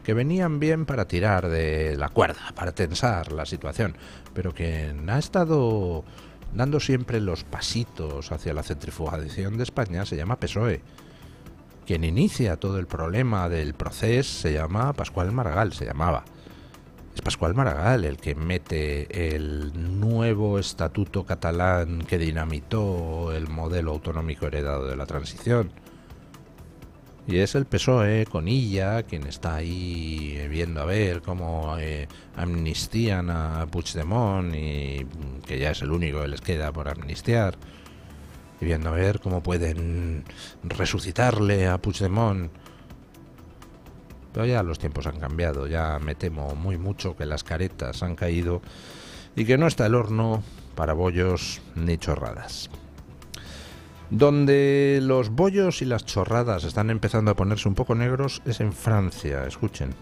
que venían bien para tirar de la cuerda, para tensar la situación, pero quien ha estado dando siempre los pasitos hacia la centrifugación de España se llama PSOE. Quien inicia todo el problema del proceso se llama Pasqual Maragall, se llamaba. Es Pasqual Maragall el que mete el nuevo estatuto catalán que dinamitó el modelo autonómico heredado de la transición. Y es el PSOE con Illa quien está ahí viendo a ver cómo amnistían a Puigdemont, y que ya es el único que les queda por amnistiar, y viendo a ver cómo pueden resucitarle a Puigdemont. Pero ya los tiempos han cambiado, ya me temo muy mucho que las caretas han caído y que no está el horno para bollos ni chorradas. Donde los bollos y las chorradas están empezando a ponerse un poco negros es en Francia. Escuchen.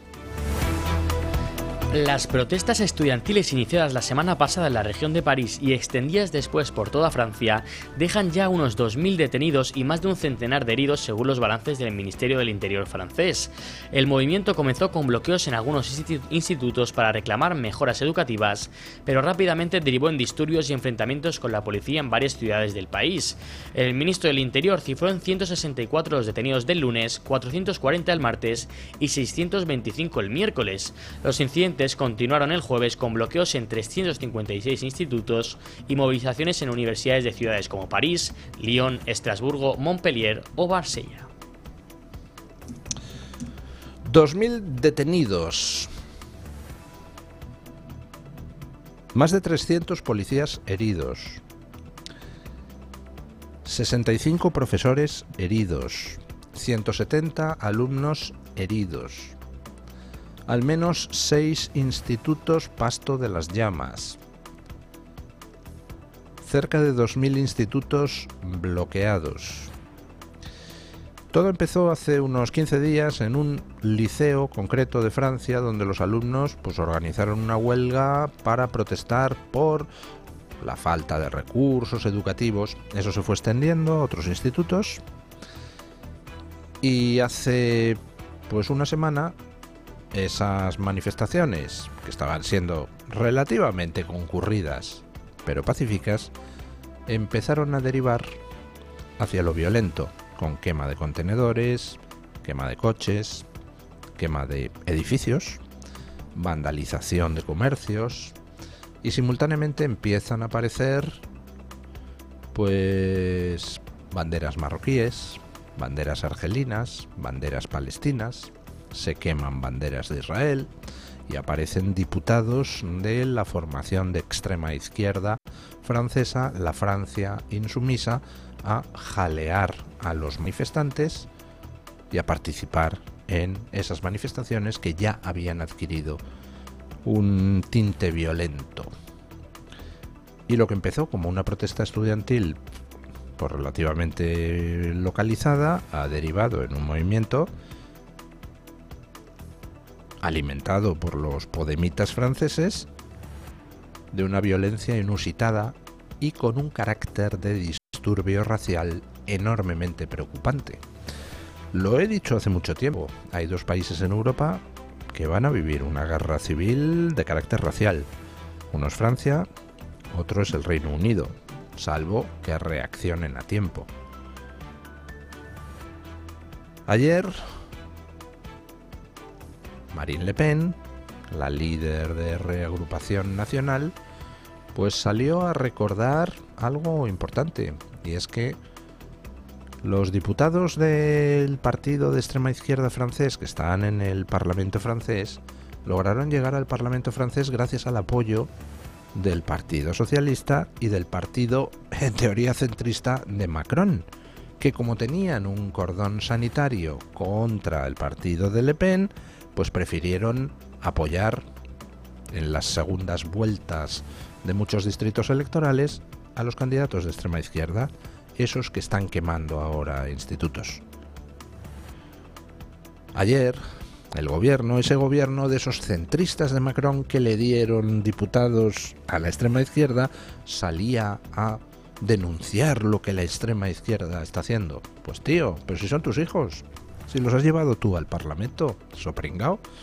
Las protestas estudiantiles iniciadas la semana pasada en la región de París y extendidas después por toda Francia dejan ya unos 2.000 detenidos y más de un centenar de heridos según los balances del Ministerio del Interior francés. El movimiento comenzó con bloqueos en algunos institutos para reclamar mejoras educativas, pero rápidamente derivó en disturbios y enfrentamientos con la policía en varias ciudades del país. El ministro del Interior cifró en 164 los detenidos del lunes, 440 el martes y 625 el miércoles. Los incidentes continuaron el jueves con bloqueos en 356 institutos y movilizaciones en universidades de ciudades como París, Lyon, Estrasburgo, Montpellier o Marsella. 2.000 detenidos. Más de 300 policías heridos. 65 profesores heridos. 170 alumnos heridos. Al menos 6 institutos pasto de las llamas. Cerca de 2.000 institutos bloqueados. Todo empezó hace unos 15 días en un liceo concreto de Francia, donde los alumnos organizaron una huelga para protestar por la falta de recursos educativos. Eso se fue extendiendo a otros institutos y hace una semana esas manifestaciones, que estaban siendo relativamente concurridas pero pacíficas, empezaron a derivar hacia lo violento, con quema de contenedores, quema de coches, quema de edificios, vandalización de comercios, y simultáneamente empiezan a aparecer banderas marroquíes, banderas argelinas, banderas palestinas. Se queman banderas de Israel y aparecen diputados de la formación de extrema izquierda francesa, la Francia insumisa, a jalear a los manifestantes y a participar en esas manifestaciones que ya habían adquirido un tinte violento. Y lo que empezó como una protesta estudiantil relativamente localizada ha derivado en un movimiento alimentado por los podemitas franceses, de una violencia inusitada y con un carácter de disturbio racial enormemente preocupante. Lo he dicho hace mucho tiempo, hay 2 países en Europa que van a vivir una guerra civil de carácter racial. Uno es Francia, otro es el Reino Unido, salvo que reaccionen a tiempo. Ayer, Marine Le Pen, la líder de Reagrupación Nacional, salió a recordar algo importante, y es que los diputados del partido de extrema izquierda francés que están en el Parlamento francés lograron llegar al Parlamento francés gracias al apoyo del Partido Socialista y del partido, en teoría centrista, de Macron, que como tenían un cordón sanitario contra el partido de Le Pen, prefirieron apoyar en las segundas vueltas de muchos distritos electorales a los candidatos de extrema izquierda, esos que están quemando ahora institutos. Ayer, ese gobierno de esos centristas de Macron que le dieron diputados a la extrema izquierda, salía a denunciar lo que la extrema izquierda está haciendo. Tío, pero si son tus hijos, si los has llevado tú al Parlamento, sopringao,